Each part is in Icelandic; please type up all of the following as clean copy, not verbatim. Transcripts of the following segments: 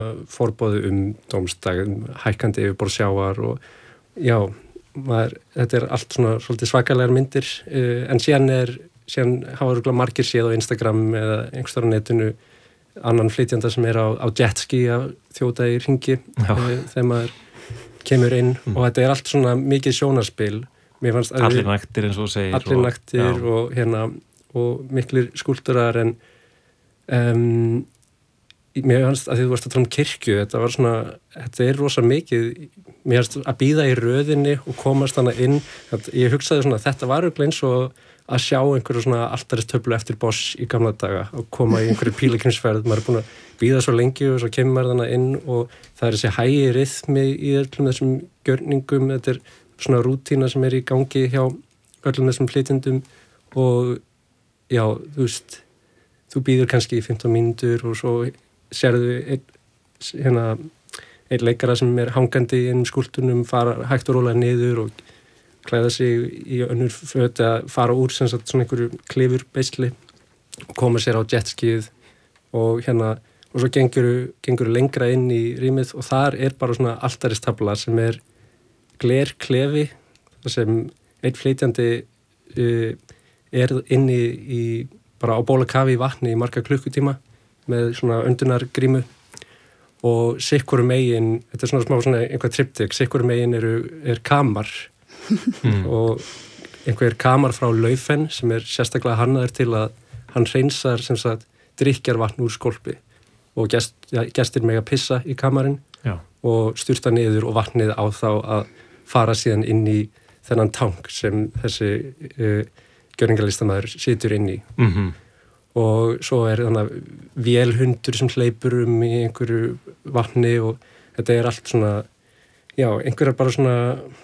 forboðu dómsdag, hækkandi yfirborð sjávar og já, þetta allt svona svolítið svakalegar myndir en síðan hafa örugglega margir séð á Instagram eða einhverstaðar á netinu annan flytjanda sem á jetski að þjóta í hringi þegar maður kemur inn og þetta allt svona mikið sjónarspil. Allir naktir eins og segir. Allir naktir og og miklir skúlptúrar en mér fannst að því þú varst að tala kirkju, þetta rosa mikið, mér fannst að bíða í röðinni og komast hana inn, ég hugsaði svona að þetta var örugglega eins og að sjá einhverju svona altaristöflu eftir Bosch í gamla daga og koma í einhverju pílagrímsferð, maður búin að bíða svo lengi og svo kemur maður þarna inn og það þessi hægi ryþmi í öllum þessum gjörningum, þetta svona rútína sem í gangi hjá öllum þessum flytjendum og já, þú veist, þú bíður kannski í 15 mínútur og svo sérðu einn leikara sem hangandi inn skúlptúrnum fara hægt og rólega niður og klæða sig í önnur föt að fara úr sem sagt svona einhverju klifurbeisli og koma sér á jetskið og og svo gengur lengra inn í rýmið og þar bara svona altaristafla sem glerklefi þar sem einn flytjandi inni í bara á bólakafi í vatni í marga klukkutíma með svona öndunargrímu og sikkurum megin, þetta svona smá svona einhver triptych, sikkurum megin kamar og einhver kamar frá Laufen sem sérstaklega hannaður til að hann hreinsar sem sagt drykkjarvatn úr skólpi og gestir mega pissa í kamarinn og sturta niður og vatnið á þá að fara síðan inn í þennan tank sem þessi gjörningalistamaður situr inn í og svo þannig vélhundur sem hleypur í einhverju vatni og þetta allt svona einhverjar bara svona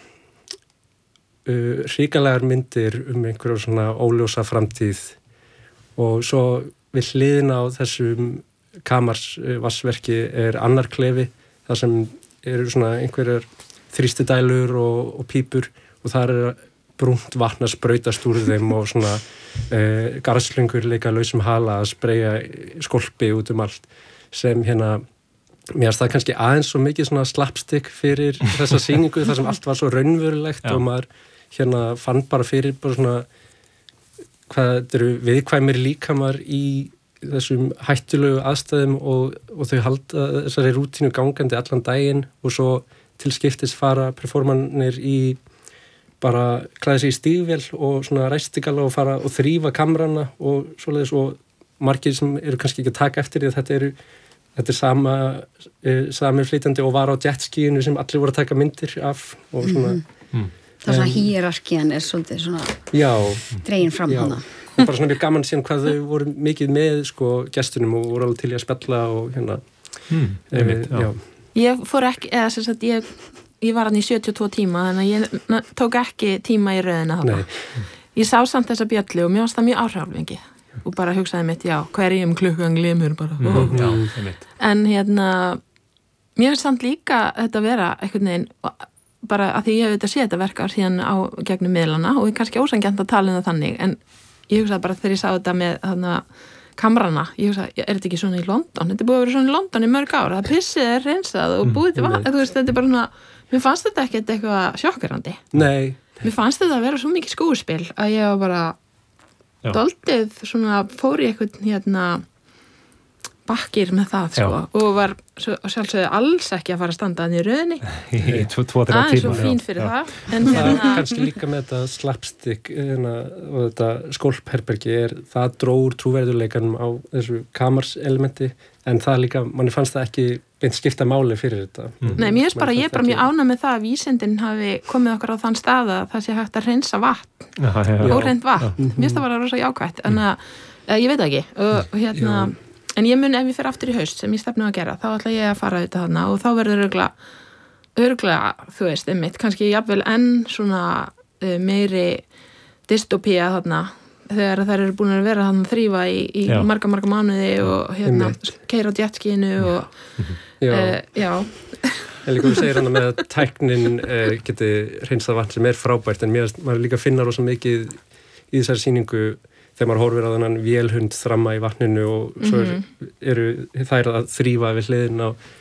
hrikalegar myndir einhverja svona óljósa framtíð og svo við hliðina á þessum kamarsvassverki annar klefi þar sem svona einhverjar þrýstidælur og pípur og þar brúnt vatn að sprautast úr þeim og svona garðslöngur leika lausum hala að spreyja skolpi út allt sem mér finnst það kannski aðeins svo mikið svona slapstick fyrir þessa sýningu þar sem allt var svo raunverulegt og maður fann bara fyrir bara svona hvað þetta viðkvæmir líkamar í þessum hættulegu aðstæðum og þau halda þessari rútínu gangandi allan daginn og svo til skiptis fara performanir í bara klæða sig í stígvél og svona ræstigala og fara og þrífa kamrana og svoleiðis og margir sem kannski ekki að taka eftir því að þetta sami flytjandi og var á jetskíinu sem allir voru að taka myndir af og svona það svona hierarkían svolítið svona dregin fram hana og bara svona mjög gaman síðan hvað þau voru mikið með gestunum og voru alveg til í að spjalla og Ég fór ekki, eða sem sagt ég var hann í 72 tíma þannig að ég tók ekki tíma í röðina þarna. Ég sá samt þessa bjöllu og mér varst það mjög áhrifalmengi og bara hugsaði mitt, hverjum klukkan glimur bara. En mér finnst samt líka þetta vera einhvern veginn bara að því ég hef sé þetta verka síðan á gegnum miðlana og ég kannski ósanngjarnt að tala það þannig en ég hugsaði bara þegar ég sá þetta með kamrana, ég hugsaði, þetta ekki svona í London? Þetta búið að vera svona í London í mörg ára, það pissið reynsað og búið til vatn, þú veist, þetta bara svona, mér fannst þetta ekkert eitthvað sjokkerandi. Nei. Mér fannst þetta að vera svo mikið skúrspil að ég var bara doldið svona, fór í eitthvað bakkir með það, og var sjálfsögðu alls ekki að fara að standa þannig í röðinni. Aðeins svo fín fyrir það. En kannski líka með þetta slapstick og þetta skólpherbergi það dróur trúverðuleikanum á þessu kamarselementi, en það líka, manni fannst það ekki beint skipta máli fyrir þetta. Nei, ég er bara mjög ánægð með það að vísindin hafi komið okkur á þann stað að það sé hægt að hreinsa vatn, óhreint vatn. Mér finnst það bara rosa jákvætt, en ég veit ekki, og en ég mun ef ég fer aftur í haust sem ég stefnu að gera, þá ætla ég að fara þetta þarna og þá verður örugglega, þú veist, kannski jafnvel enn svona meiri dystopía þarna, þegar þær eru búin að vera þarna þrífa í marga mánuði og keyra á jetskínu og En líka þú segir með að tæknin geti hreinsað vatn sem frábært, en maður líka finnar rosa mikið í þessari sýningu þegar maður horfir á þennan vélhund þramma í vatninu og svo eru þær að þrífa við hliðin á